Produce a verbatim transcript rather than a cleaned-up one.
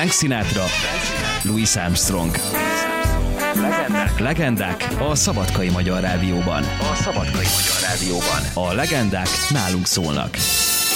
Frank Sinatra, Louis Armstrong. Legendák. Legendák a Szabadkai Magyar Rádióban. A Szabadkai Magyar Rádióban. A legendák nálunk szólnak.